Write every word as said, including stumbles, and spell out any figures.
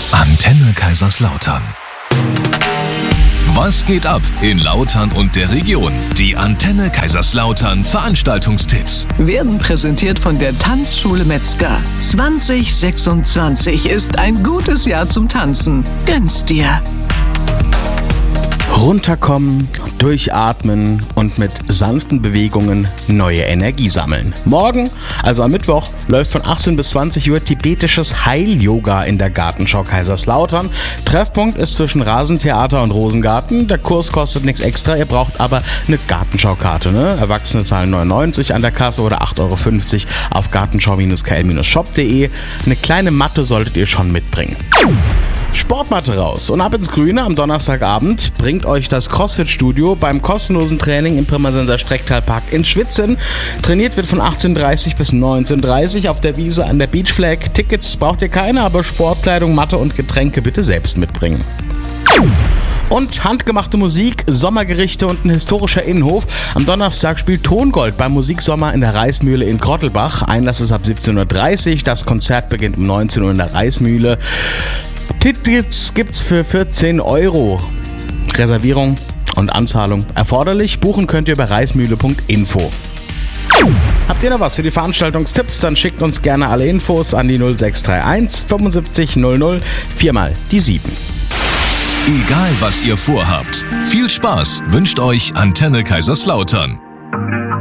Antenne Kaiserslautern. Was geht ab in Lautern und der Region? Die Antenne Kaiserslautern Veranstaltungstipps werden präsentiert von der Tanzschule Metzger. zwanzig sechsundzwanzig ist ein gutes Jahr zum Tanzen. Gönn's dir! Runterkommen, durchatmen und mit sanften Bewegungen neue Energie sammeln. Morgen, also am Mittwoch, läuft von achtzehn bis zwanzig Uhr tibetisches Heil-Yoga in der Gartenschau Kaiserslautern. Treffpunkt ist zwischen Rasentheater und Rosengarten. Der Kurs kostet nichts extra, ihr braucht aber eine Gartenschaukarte. Ne? Erwachsene zahlen neunundneunzig an der Kasse oder acht Euro fünfzig auf gartenschau K L shop punkt de. Eine kleine Matte solltet ihr schon mitbringen. Sportmatte raus und ab ins Grüne am Donnerstagabend bringt euch das CrossFit-Studio beim kostenlosen Training im Pirmasens Strecktalpark ins Schwitzen. Trainiert wird von achtzehn Uhr dreißig bis neunzehn Uhr dreißig auf der Wiese an der Beach Flag. Tickets braucht ihr keine, aber Sportkleidung, Matte und Getränke bitte selbst mitbringen. Und handgemachte Musik, Sommergerichte und ein historischer Innenhof. Am Donnerstag spielt Tongold beim Musiksommer in der Reismühle in Grottelbach. Einlass ist ab siebzehn Uhr dreißig. Das Konzert beginnt um neunzehn Uhr in der Reismühle. Tickets gibt's für vierzehn Euro. Reservierung und Anzahlung erforderlich. Buchen könnt ihr über reismühle punkt info. Habt ihr noch was für die Veranstaltungstipps? Dann schickt uns gerne alle Infos an die null sechs drei eins fünfundsiebzig null null, viermal die sieben. Egal was ihr vorhabt, viel Spaß wünscht euch Antenne Kaiserslautern.